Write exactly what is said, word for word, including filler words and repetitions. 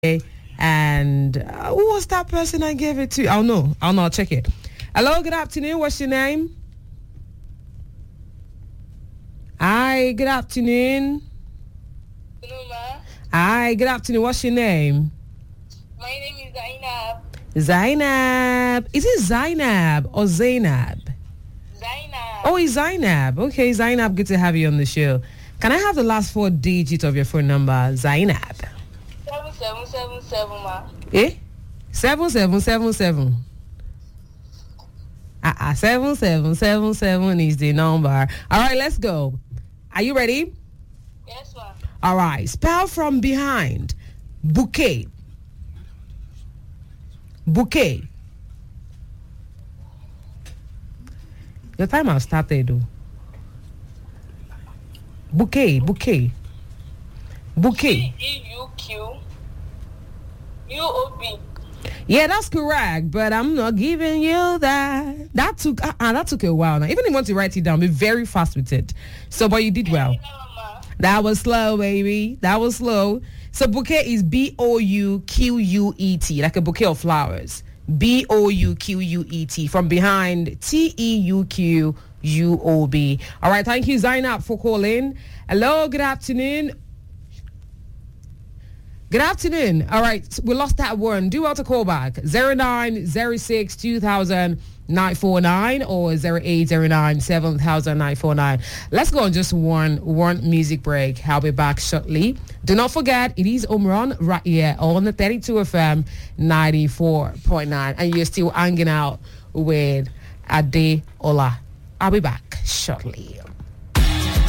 And uh, who was that person I gave it to? I'll know. I'll know. I'll check it. Hello, good afternoon. What's your name? Hi, good afternoon. Hello, ma. Hi, good afternoon. What's your name? My name is Zainab. Zainab. Is it Zainab or Zainab? Zainab. Oh, it's Zainab. Okay, Zainab, good to have you on the show. Can I have the last four digits of your phone number, Zainab? Seven seven seven seven, ma. Eh? Seven seven seven seven. Ah, uh-uh, seven seven seven seven is the number. All right, let's go. Are you ready? Yes, ma. All right. Spell from behind. Bouquet. Bouquet. Your time has started, though. Bouquet, bouquet. Bouquet. E U Q U O B. Yeah, that's correct, but I'm not giving you that. That took uh, uh, that took a while now. Even if you want to write it down, be very fast with it. So, but you did well. That was slow, baby. That was slow. So bouquet is B O U Q U E T, like a bouquet of flowers. B O U Q U E T. From behind, T E U Q U O B. All right, thank you, Zainab, for calling. Hello, good afternoon. Good afternoon. All right, we lost that one. Do well to call back. zero nine zero six two thousand nine four nine or zero eight zero nine seven thousand nine four nine. Let's go on just one one music break. I'll be back shortly. Do not forget, it is Home Run right here on the thirty-two F M ninety-four point nine. And you're still hanging out with Ade Ola. I'll be back shortly.